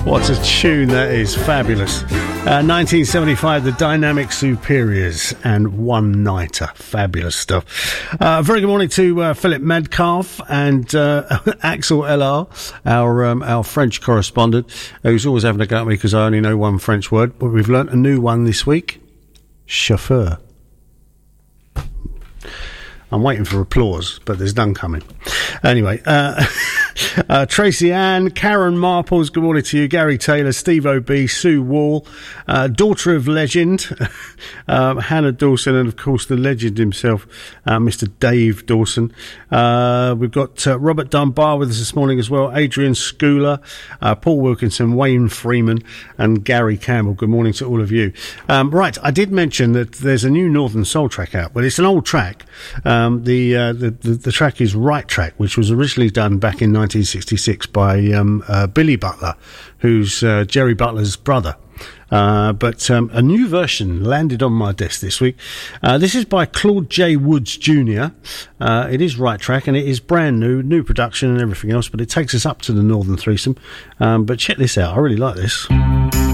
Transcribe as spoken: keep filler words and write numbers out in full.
What a tune that is. Fabulous. Uh, nineteen seventy-five, the Dynamic Superiors and One Nighter. Fabulous stuff. Uh, very good morning to uh, Philip Medcalf and uh, Axel L R, our um, our French correspondent, who's always having a go at me because I only know one French word, but we've learnt a new one this week. Chauffeur. I'm waiting for applause, but there's none coming. Anyway, uh, uh, Tracy Ann, Karen Marples, good morning to you. Gary Taylor, Steve O'B, Sue Wall, uh, daughter of legend, uh, Hannah Dawson, and of course the legend himself, uh, Mister Dave Dawson. Uh, we've got uh, Robert Dunbar with us this morning as well, Adrian Schooler, uh, Paul Wilkinson, Wayne Freeman, and Gary Campbell. Good morning to all of you. Um, right, I did mention that there's a new Northern Soul track out, but it's an old track. Um, the, uh, the, the the track is Right Track, which was originally done back in nineteen sixty-six by um, uh, Billy Butler, who's uh, Jerry Butler's brother. Uh, but um, a new version landed on my desk this week. Uh, this is by Claude J. Woods Junior Uh, it is Right Track, and it is brand new, new production and everything else, but it takes us up to the Northern Threesome. Um, but check this out. I really like this.